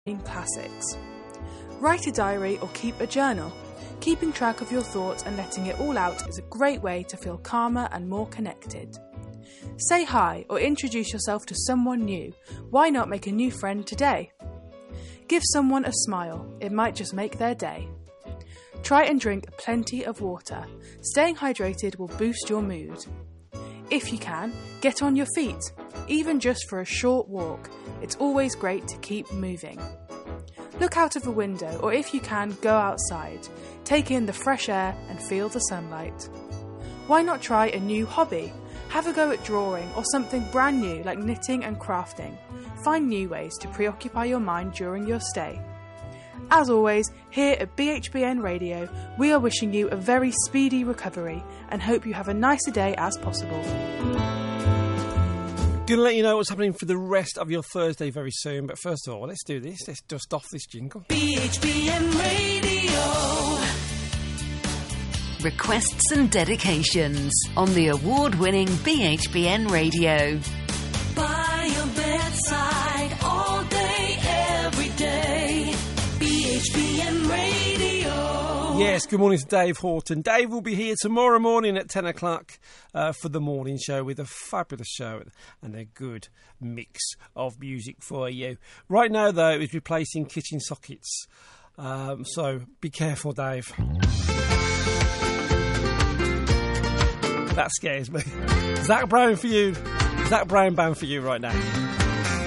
classics. Write a diary or keep a journal. Keeping track of your thoughts and letting it all out is a great way to feel calmer and more connected. Say hi or introduce yourself to someone new. Why not make a new friend today? Give someone a smile. It might just make their day. Try and drink plenty of water. Staying hydrated will boost your mood. If you can, get on your feet, even just for a short walk. It's always great to keep moving. Look out of a window, or if you can, go outside. Take in the fresh air and feel the sunlight. Why not try a new hobby? Have a go at drawing or something brand new like knitting and crafting. Find new ways to preoccupy your mind during your stay. As always, here at BHBN Radio, we are wishing you a very speedy recovery and hope you have a nicer day as possible. Going to let you know what's happening for the rest of your Thursday very soon, but first of all, let's do this. Let's dust off this jingle. BHBN Radio. Requests and dedications on the award-winning BHBN Radio. By your bedside all day, every day. BHBN Radio. Yes, good morning to Dave Horton. Dave will be here tomorrow morning at 10 o'clock for the morning show with a fabulous show and a good mix of music for you. Right now, though, he's replacing kitchen sockets. So be careful, Dave. That scares me. Zach Brown for you. Zach Brown band for you right now.